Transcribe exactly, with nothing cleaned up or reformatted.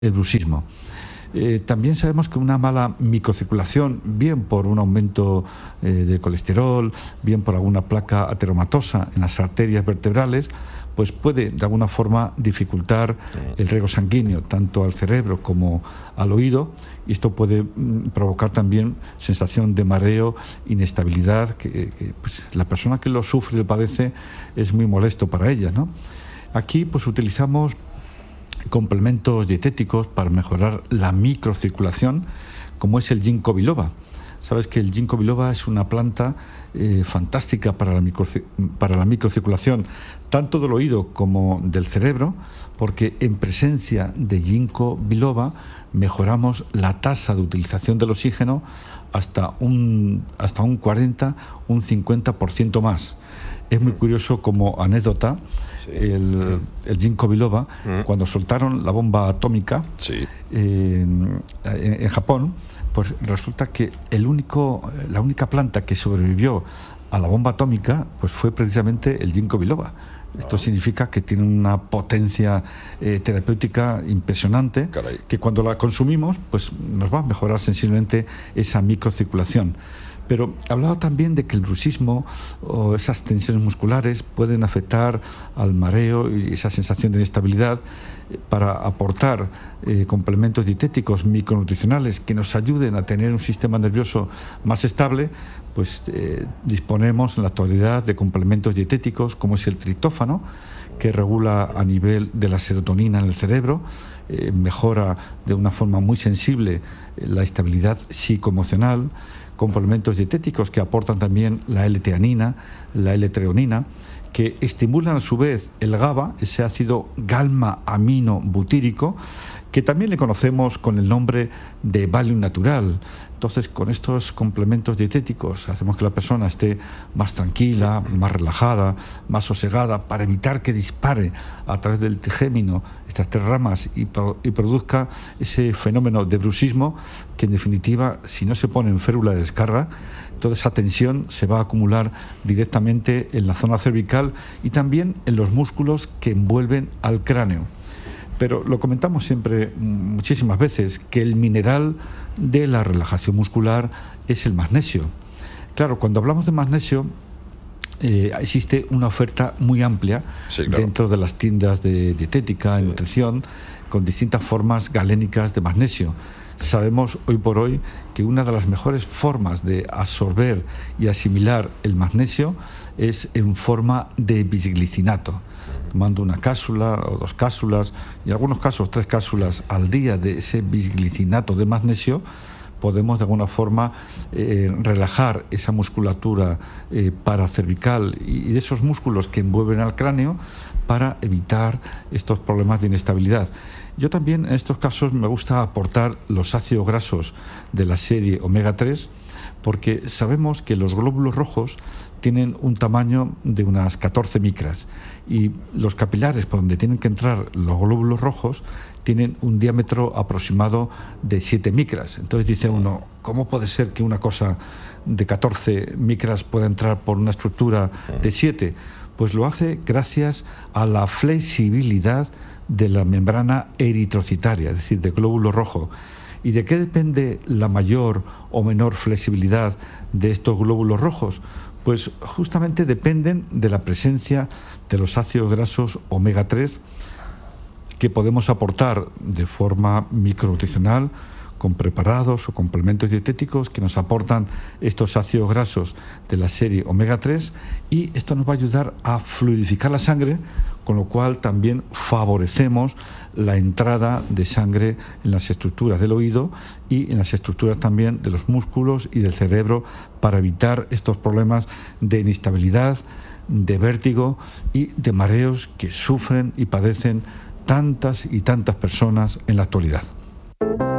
el bruxismo. Eh, también sabemos que una mala microcirculación, bien por un aumento eh, de colesterol, bien por alguna placa ateromatosa en las arterias vertebrales, pues puede de alguna forma dificultar el riego sanguíneo tanto al cerebro como al oído, y esto puede mm, provocar también sensación de mareo, inestabilidad, que, que pues, la persona que lo sufre y lo padece es muy molesto para ella, ¿no? Aquí pues utilizamos complementos dietéticos para mejorar la microcirculación, como es el ginkgo biloba. Sabes que el ginkgo biloba es una planta eh, fantástica para la, micro, para la microcirculación, tanto del oído como del cerebro, porque en presencia de ginkgo biloba mejoramos la tasa de utilización del oxígeno hasta un, hasta un cuarenta, un cincuenta por ciento más. Es muy curioso, como anécdota, sí. el, el ginkgo biloba, mm. cuando soltaron la bomba atómica sí. eh, en, en Japón, pues resulta que el único, la única planta que sobrevivió a la bomba atómica pues fue precisamente el ginkgo biloba. Esto significa que tiene una potencia eh, terapéutica impresionante. Caray. Que cuando la consumimos pues nos va a mejorar sensiblemente esa microcirculación. Pero hablaba también de que el bruxismo o esas tensiones musculares pueden afectar al mareo y esa sensación de inestabilidad. Para aportar eh, complementos dietéticos micronutricionales que nos ayuden a tener un sistema nervioso más estable, pues eh, disponemos en la actualidad de complementos dietéticos como es el triptófano, que regula a nivel de la serotonina en el cerebro, eh, mejora de una forma muy sensible la estabilidad psicoemocional, complementos dietéticos que aportan también la L-teanina, la L-treonina, que estimulan a su vez el GABA, ese ácido galma-amino-butírico, que también le conocemos con el nombre de Valium natural. Entonces, con estos complementos dietéticos hacemos que la persona esté más tranquila, más relajada, más sosegada, para evitar que dispare a través del trigémino estas tres ramas y, pro, y produzca ese fenómeno de bruxismo, que en definitiva, si no se pone en férula de descarga, toda esa tensión se va a acumular directamente en la zona cervical y también en los músculos que envuelven al cráneo. Pero lo comentamos siempre muchísimas veces, que el mineral de la relajación muscular es el magnesio. Claro, cuando hablamos de magnesio, eh, existe una oferta muy amplia sí, claro. dentro de las tiendas de dietética y sí. nutrición, con distintas formas galénicas de magnesio. Sabemos hoy por hoy que una de las mejores formas de absorber y asimilar el magnesio es en forma de bisglicinato, tomando una cápsula o dos cápsulas, y en algunos casos tres cápsulas al día de ese bisglicinato de magnesio. Podemos de alguna forma eh, relajar esa musculatura eh, paracervical y de esos músculos que envuelven al cráneo para evitar estos problemas de inestabilidad. Yo también en estos casos me gusta aportar los ácidos grasos de la serie omega tres, porque sabemos que los glóbulos rojos tienen un tamaño de unas catorce micras y los capilares por donde tienen que entrar los glóbulos rojos tienen un diámetro aproximado de siete micras. Entonces dice uno, ¿cómo puede ser que una cosa de catorce micras pueda entrar por una estructura de siete? Pues lo hace gracias a la flexibilidad de la membrana eritrocitaria, es decir, de glóbulo rojo. ¿Y de qué depende la mayor o menor flexibilidad de estos glóbulos rojos? Pues justamente dependen de la presencia de los ácidos grasos omega tres, que podemos aportar de forma micronutricional con preparados o complementos dietéticos que nos aportan estos ácidos grasos de la serie omega tres, y esto nos va a ayudar a fluidificar la sangre, con lo cual también favorecemos la entrada de sangre en las estructuras del oído y en las estructuras también de los músculos y del cerebro, para evitar estos problemas de inestabilidad, de vértigo y de mareos que sufren y padecen tantas y tantas personas en la actualidad.